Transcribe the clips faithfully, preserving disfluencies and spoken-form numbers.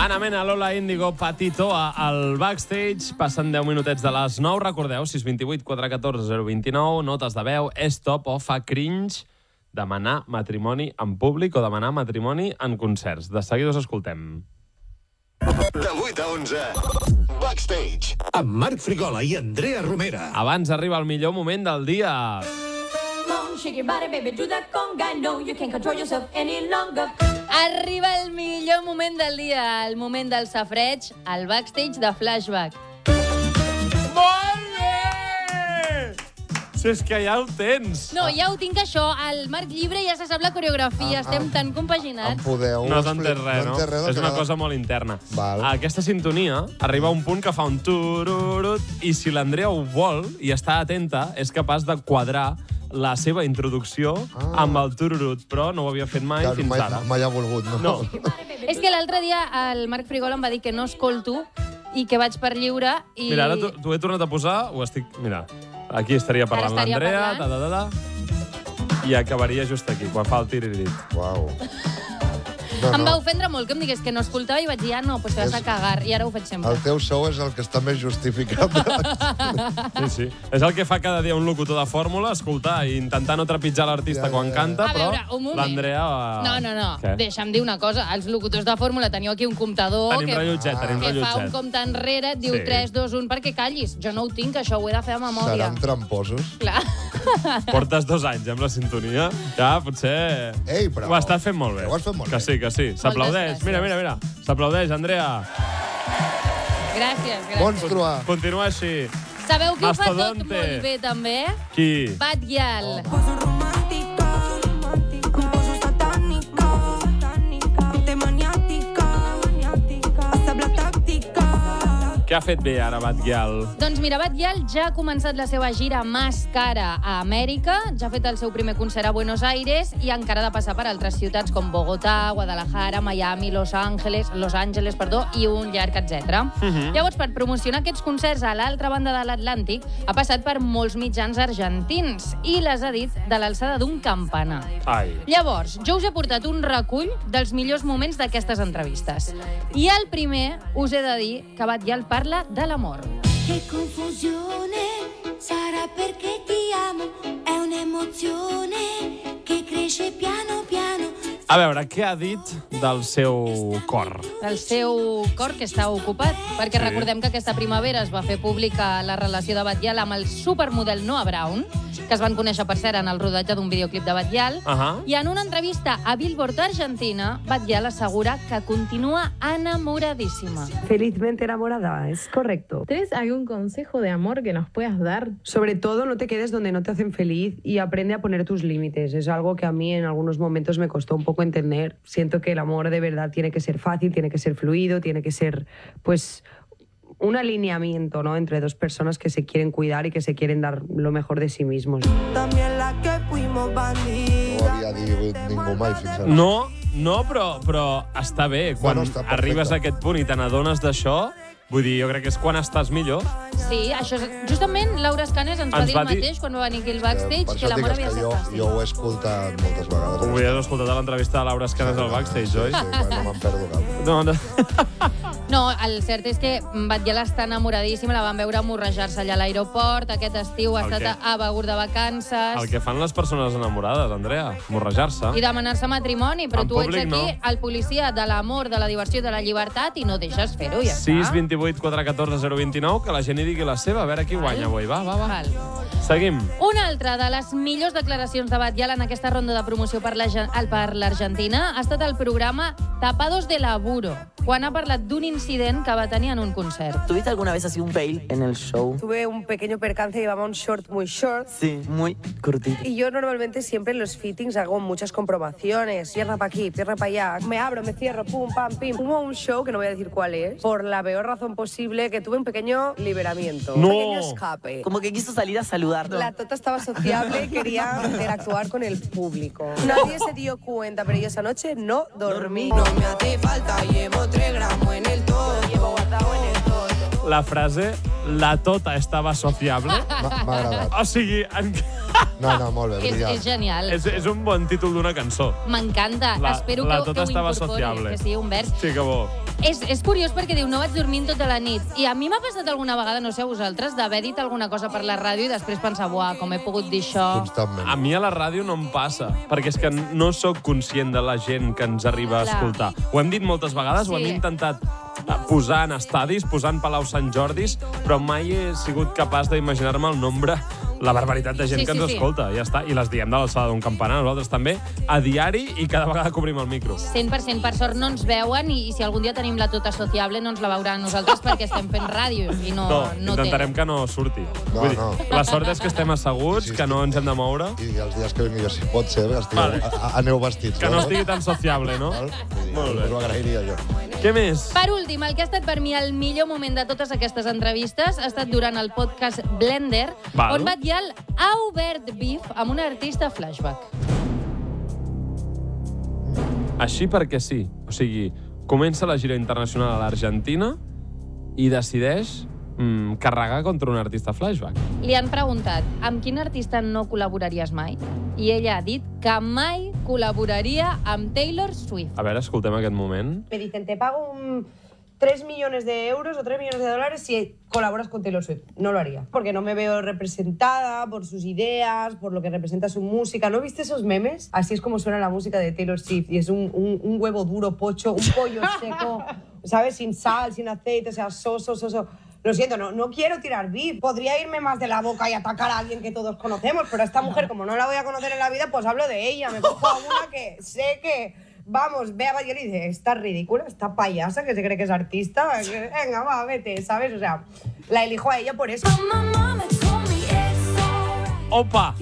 Ana Mena, Lola Índigo, Patito al backstage. Passen deu minutets de les nou. Recordeu, sis dos vuit quatre un quatre zero dos nou, notes de veu, és top o fa cringe demanar matrimoni en públic o demanar matrimoni en concerts. De seguida us escoltem. De vuit a onze, Backstage, amb Marc Frigola i Andrea Romera. Abans arriba el millor moment del dia. Shake your body, baby, do that conga. No, you can't control yourself any longer. Arriba el millor moment del dia, el moment del safreig, el backstage de Flashback. Molt bé! Si és que ja ho tens. No, ja ho tinc això, el Marc Llibre ja se sap la coreografia, ah, estem ah, tan compaginats. Em podeu... No t'entens res, no? no és una cosa molt interna. Val. Aquesta sintonia arriba a un punt que fa un tururut i si l'Andrea ho vol i està atenta, és capaç de quadrar la seva introducció ah. amb el tururut, però no ho havia fet mai Clar, fins mai, ara. Mai ha volgut, no? No. És que l'altre dia el Marc Frigola em va dir que no escolto i que vaig per lliure i... Mira, ara t'ho he tornat a posar, ho estic... Mira, aquí estaria parlant l'Andrea, ta, ta, ta, ta, i acabaria just aquí, quan fa el tiririt. Uau. No, no. Em va ofendre molt que em digués que no escoltava i vaig dir, ah, no, doncs te vas a cagar, i ara ho faig sempre. El teu show és el que està més justificat. Sí, sí. És el que fa cada dia un locutor de fórmula, escoltar i intentar no trepitjar l'artista ja, quan ja, ja. canta, a però veure, l'Andrea... No, no, no. Què? Deixa'm dir una cosa. Els locutors de fórmula teniu aquí un comptador tenim que, rellotget, tenim que rellotget. fa un compte enrere, et diu sí. tres, dos, un, perquè callis. Jo no ho tinc, això ho he de fer a memòria. Seran tramposos. Clar. Portes dos anys amb la sintonia, ja potser... Ei, però... Ho estàs fent molt bé. Ho has fet molt que bé. sí, que sí. S'aplaudeix. Mira, mira, mira. S'aplaudeix, Andrea. Gràcies, gràcies. Monstrua. Continua així. Sabeu qui ho fa tot Mastodonte. molt bé, també? Qui? Batgirl. Poso romántica, un poso satánica, te maniática, hasta la táctica. Què ha fet bé ara Batgirl? Doncs mira, Batgirl ja ha començat la seva gira Más Cara a Amèrica, ja ha fet el seu primer concert a Buenos Aires i encara ha de passar per altres ciutats com Bogotà, Guadalajara, Miami, Los Angeles, Los Angeles, perdó, i un llarg, etcètera. Uh -huh. Llavors, per promocionar aquests concerts a l'altra banda de l'Atlàntic, ha passat per molts mitjans argentins i les ha dit de l'alçada d'un campanar. Ai. Llavors, jo us he portat un recull dels millors moments d'aquestes entrevistes. I el primer, us he de dir que Batgirl parla de l'amor. Che confusione, sarà perché ti amo, è un'emozione che cresce piano piano. A veure, què ha dit del seu cor? El seu cor, que està ocupat, perquè sí. recordem que aquesta primavera es va fer pública la relació de Batgirl amb el supermodel Noah Brown, que es van conèixer, per cert, en el rodatge d'un videoclip de Batgirl, uh -huh. i en una entrevista a Billboard Argentina, Batgirl assegura que continua enamoradíssima. Felizmente enamorada, es correcto. ¿Tienes algún consejo de amor que nos puedas dar? Sobre todo, no te quedes donde no te hacen feliz y aprende a poner tus límites. Es algo que a mí en algunos momentos me costó un poco entender. Siento que el amor de verdad tiene que ser fácil, tiene que ser fluido, tiene que ser, pues, un alineamiento, ¿no?, entre dos personas que se quieren cuidar y que se quieren dar lo mejor de sí mismos. También la que fuimos bandidas. No ho havia dit ningú mai fins ara. No, no, però, però està bé. Quan Bueno, està perfecte. arribes a aquest punt i te n'adones d'això, vull dir, jo crec que és quan estàs millor. Sí, això és... Justament Laura Escanes ens, ens va dir el mateix quan va venir aquí al backstage, Per que això l'amor dic, és havia que de ser jo, fàcil. jo ho he escoltat moltes vegades. Ho havies escoltat a l'entrevista de Laura Escanes al backstage, oi? Sí, sí, bueno, me'n perdo cap. No, no. No, el cert és que Batgirl està enamoradíssima, la van veure morrejar-se allà a l'aeroport, aquest estiu ha El estat què? a Begur de vacances... El que fan les persones enamorades, Andrea, morrejar-se. I demanar-se matrimoni, però En tu ets públic, aquí, no. el policia de l'amor, de la diversió i de la llibertat, i no deixes fer-ho, ja sis està. dos vuit quatre un quatre zero dos nou, que la gent hi digui la seva, a veure qui guanya avui. Va, va, va. Val. Seguim. Una altra de les millors declaracions de Batgirl en aquesta ronda de promoció per l'Argentina ha estat el programa Tapados de Laburo, quan ha parlat d'un incident que va tenir en un concert. ¿Tuviste alguna vez así un fail en el show? Tuve un pequeño percance, llevaba un short muy short. Sí, muy cortito. Y yo normalmente siempre en los fittings hago muchas comprobaciones. Pierna para aquí, pierna para allá. Me abro, me cierro, pum, pam, pim. Hubo un show, que no voy a decir cuál es, por la peor razón posible, que tuve un pequeño liberamiento. No. Un pequeño escape. Como que quiso salir a saludarlo. La tota estaba sociable y quería interactuar con el público. Nadie se dio cuenta, pero yo esa noche no dormí. No me hace falta, llevo tres gramos en el todo. Llevo guardado en el todo. La frase, la tota estava sociable. M'ha agradat. O sigui, en... No, no, molt bé, És, brillant. és genial. és, és un bon títol d'una cançó. M'encanta. La- Espero la que, tota que ho estava incorpori, sociable. que sigui un vers. Sí, que bo. És, és curiós perquè diu, no vaig dormint tota la nit. I a mi m'ha passat alguna vegada, no sé a vosaltres, d'haver dit alguna cosa per la ràdio i després pensar, buah, com he pogut dir això. Constantment. A mi a la ràdio no em passa, perquè és que no sóc conscient de la gent que ens arriba a Clar. escoltar. Ho hem dit moltes vegades, Sí. ho hem intentat posar en estadis, posar en Palau Sant Jordis, però mai he sigut capaç d'imaginar-me el nombre, la barbaritat de gent Sí, que sí, ens sí. escolta. Ja està. I les diem de l'alçada d'un campanar, nosaltres també, a diari i cada vegada cobrim el micro. cent per cent, per sort no ens veuen i, i si algun dia tenim la tota sociable no ens la veuran nosaltres perquè estem fent ràdio i no, No, no intentarem té. que no surti. No, Vull dir, no. La sort és que estem asseguts, Sí, sí. que no ens hem de moure, I els dies que vingui jo, si pot ser, estigueu, Vale. a, aneu vestits. que no estigui tan sociable, no? Val? Vull dir, Molt bé. Us ho agrairia jo. Què més? Per últim, el que ha estat per mi el millor moment de totes aquestes entrevistes ha estat durant el podcast Blender, Val. on Batlle ha obert bif amb un artista flashback. Així perquè sí. O sigui, comença la gira internacional a l'Argentina i decideix mm, carregar contra un artista flashback. Li han preguntat amb quin artista no col·laboraries mai i ella ha dit que mai col·laboraria amb Taylor Swift. A veure, escoltem aquest moment. Me dicen, te pago un tres millones de euros o tres millones de dólares si colaboras con Taylor Swift. No lo haría. Porque no me veo representada por sus ideas, por lo que representa su música. ¿No viste esos memes? Así es como suena la música de Taylor Swift. Y es un, un, un huevo duro, pocho, un pollo seco, ¿sabes? Sin sal, sin aceite, o sea, soso, soso. Lo siento, no, no quiero tirar beef. Podría irme más de la boca y atacar a alguien que todos conocemos, pero a esta mujer, como no la voy a conocer en la vida, pues hablo de ella. Me cojo a una que sé que... Vamos, ve a Batlle y dice, esta ridícula, esta payasa que se cree que es artista. Que, venga, va, vete, ¿sabes? O sea, la elijo a ella por eso. Opa!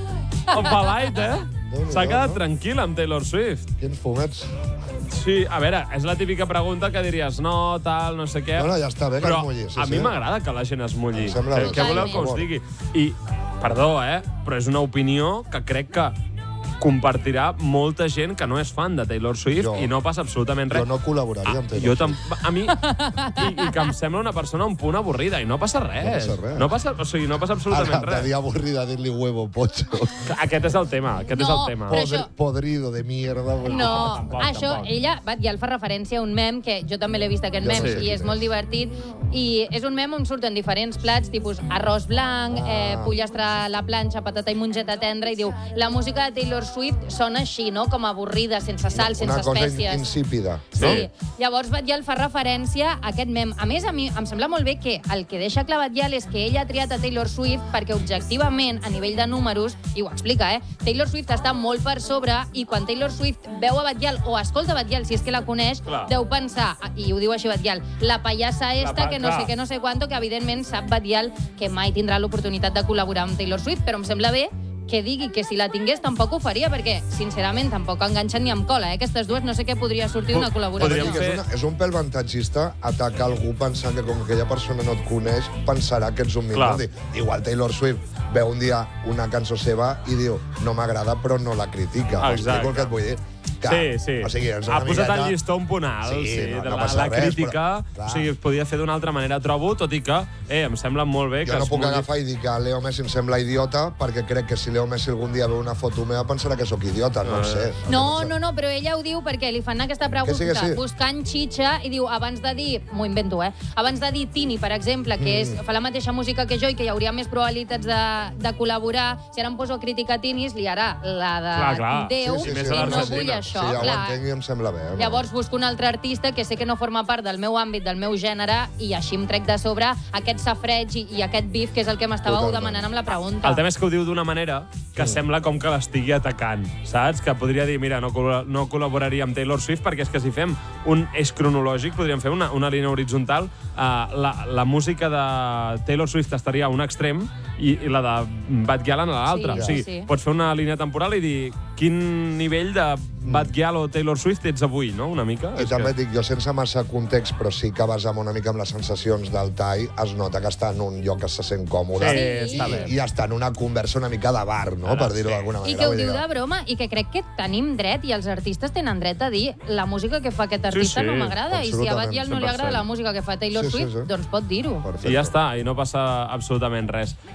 Opa light, eh? Déu-n'hi-do, S'ha quedat no? tranquil amb Taylor Swift. Quins fumets. Sí, a veure, és la típica pregunta que diries no, tal, no sé què. No, no, ja està bé que però es mulli, sí, a mi sí. m'agrada que la gent es mulli. Em sembla Eh, bé. Què voleu que us digui? I, perdó, eh, però és una opinió que crec que compartirà molta gent que no és fan de Taylor Swift Jo. i no passa absolutament res. Jo no col·laboraria amb Taylor Jo tam... A mi... I, I que em sembla una persona un punt avorrida i no passa res. No passa res. No passa, o sigui, no passa absolutament Ara, de res. dia avorrida dir-li huevo, pocho. Aquest és el tema, aquest No, és el tema. però Podri, això- podrido de mierda. pues. No, tampoc, això, tampoc. ella ja el fa referència a un mem que jo també l'he vist, aquest Jo mem, no sé i quin és és. molt divertit. I és un mem on surten diferents plats, tipus arròs blanc, Ah. eh, pollastre a la planxa, patata i mongeta tendra, i diu, la música de Taylor Swift sona així, no? Com avorrida, sense sal, sense Una cosa in- espècies. insípida. Sí. Llavors Batlle fa referència a aquest mem. A més, a mi em sembla molt bé que el que deixa clar Batlle és que ella ha triat a Taylor Swift perquè objectivament, a nivell de números, i ho explica, eh? Taylor Swift està molt per sobre i quan Taylor Swift veu a Batlle o escolta Batlle, si és que la coneix, Clar. deu pensar, i ho diu així Batlle, la pallassa esta pa- que no clar. sé què, no sé quanto, que evidentment sap Batlle que mai tindrà l'oportunitat de col·laborar amb Taylor Swift, però em sembla bé que digui que si la tingués tampoc ho faria, perquè, sincerament, tampoc enganxen ni amb cola, eh? Aquestes dues no sé què podria sortir d'una col·laboració. Podríem Que és, fer- una, és un pèl avantatgista atacar algú pensant que com que aquella persona no et coneix, pensarà que ets un Clar. minut. Igual Taylor Swift veu un dia una cançó seva i diu no m'agrada però no la critica. Exacte. Explico el que et vull dir? Sí, sí. O sigui, és una ha posat miqueta- el llistó un punt alt, sí, Sí, no- de no la, passa la res, crítica, però, clar. o sigui, es podia fer d'una altra manera, trobo, tot i que, eh, em sembla molt bé que Jo no es puc mulli- agafar i dir que Leo Messi em sembla idiota perquè crec que si Leo Messi algun dia veu una foto meva pensarà que sóc idiota, no ho sé. No, no, no, però ella ho diu perquè li fan aquesta pregunta Que sí, que sí. buscant xitxa i diu, abans de dir, m'ho invento, eh? Abans de dir Tini, per exemple, que és, Mm. fa la mateixa música que jo i que hi hauria més probabilitats de, de col·laborar, si ara em poso a criticar Tinis, li harà la de Clar, clar. Déu, Sí, sí, i sí, no l'Argentina. vull això, Sí, ja ho clar. entenc i em sembla bé. no? Llavors busco un altre artista que sé que no forma part del meu àmbit, del meu gènere, i així em trec de sobre aquest safreig i, i aquest bif, que és el que m'estàveu Totalment. demanant amb la pregunta. El tema és que ho diu d'una manera que sembla com que l'estigui atacant, saps? Que podria dir, mira, no, col- no col·laboraria amb Taylor Swift, perquè és que si fem un eix cronològic, podríem fer una, una línia horitzontal, uh, la, la música de Taylor Swift estaria a un extrem i, i la de Bad Gyal a l'altre. Sí, o sigui, sí. pots fer una línia temporal i dir quin nivell de Bad Gyal o Taylor Swift ets avui, no? Una mica. I És també que... dic, jo sense massa context, però sí que basant una mica amb les sensacions del tall, es nota que està en un lloc que se sent còmode Sí, i, està bé. i està en una conversa una mica de bar, no? Ara, Per dir-ho sí. d'alguna manera. I que ho Vull dir diu de broma, i que crec que tenim dret, i els artistes tenen dret a dir la música que fa aquest artista sí, no m'agrada, i si a absolutament, Batlle no cent li per agrada cent. la música que fa Taylor Sí, sí, Swift, sí. doncs pot dir-ho. Perfecte. I ja està, i no passa absolutament res.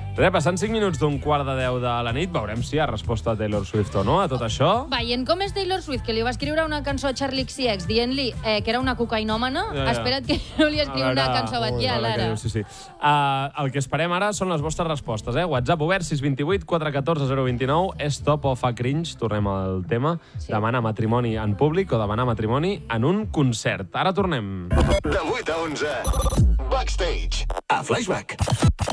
Res, passant cinc minuts d'un quart de deu de la nit, veurem si hi ha resposta a Taylor Swift o no a tot això. Veient com és Taylor Swift, que li va escriure una cançó a Charlie X C X dient-li eh, que era una cocainòmana, Ja, ja. espera't que no li escriu A una veure, cançó a ui, Batllal, vale, que ara. diu, sí, sí. Uh, el que esperem ara són les vostres respostes. Eh? WhatsApp obert, sis dos vuit, quatre un quatre, zero dos nou. És top o fa cringe? Tornem al tema. Sí. Demanar matrimoni en públic o demanar matrimoni en un concert. Ara tornem. De vuit a onze. Backstage. A Flashback.